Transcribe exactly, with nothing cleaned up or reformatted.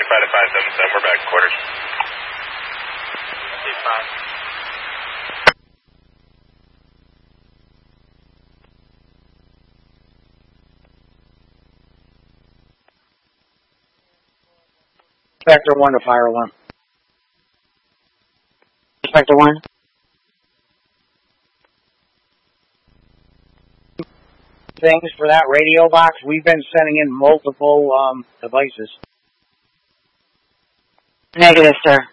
five to five seven seven, we're back in quarters. five. Inspector one to fire alarm. Inspector one. Things for that radio box. We've been sending in multiple um, devices. Negative, sir.